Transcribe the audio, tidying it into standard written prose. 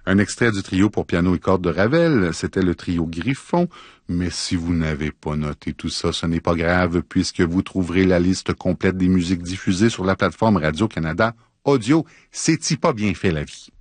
Un extrait du trio pour piano et cordes de Ravel, c'était le trio Griffon. Mais si vous n'avez pas noté tout ça, ce n'est pas grave, puisque vous trouverez la liste complète des musiques diffusées sur la plateforme Radio-Canada Audio. C'est-y pas bien fait, la vie?